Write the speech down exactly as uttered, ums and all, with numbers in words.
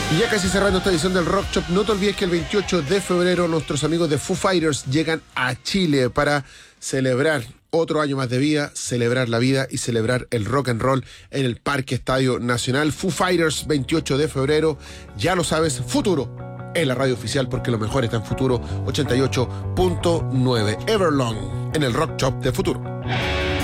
Y ya casi cerrando esta edición del Rock Shop, no te olvides que el veintiocho de febrero nuestros amigos de Foo Fighters llegan a Chile para celebrar otro año más de vida, celebrar la vida y celebrar el rock and roll en el Parque Estadio Nacional. Foo Fighters, veintiocho de febrero, ya lo sabes, Futuro en la radio oficial, porque lo mejor está en Futuro ochenta y ocho punto nueve. Everlong en el Rock Shop de Futuro.